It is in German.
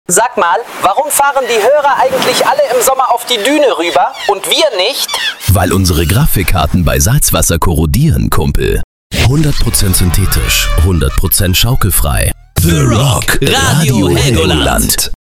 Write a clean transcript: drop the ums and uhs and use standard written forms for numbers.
Sag mal, warum fahren die Hörer eigentlich alle im Sommer auf die Düne rüber und wir nicht? Weil unsere Grafikkarten bei Salzwasser korrodieren, Kumpel. 100% synthetisch, 100% schaukelfrei. The Rock Radio Helgoland.